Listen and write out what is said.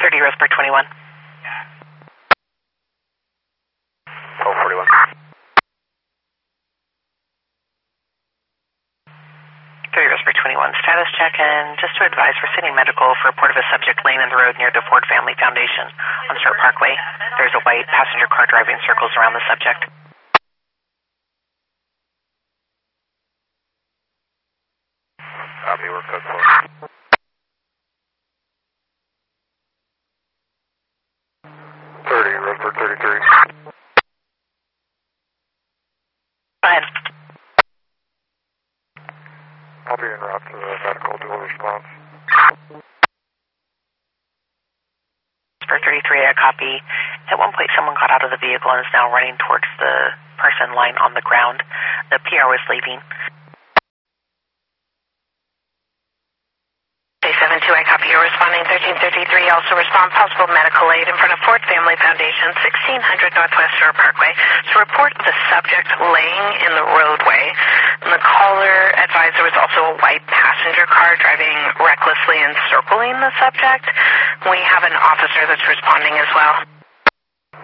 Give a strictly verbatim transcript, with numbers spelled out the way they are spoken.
thirty Roseburg twenty-one. twelve forty-one. thirty Roseburg twenty-one, status check, and just to advise, we're sending medical for report of a subject laying in the road near the Ford Family Foundation on Sturt Parkway. There's a white passenger car driving circles around the subject. Copy, we're code four. thirty, Roseburg thirty-three. Go ahead. I'll be en route to the medical dual response. For thirty-three, I copy. At one point, someone got out of the vehicle and is now running towards the person lying on the ground. The P R was leaving. seven two, I copy. You're responding. thirteen thirty-three, also respond. Possible medical aid in front of Ford Family Foundation, sixteen hundred Northwest Sturt Parkway. To report the subject laying in the roadway. And the caller advised there was also a white passenger car driving recklessly and circling the subject. We have an officer that's responding as well.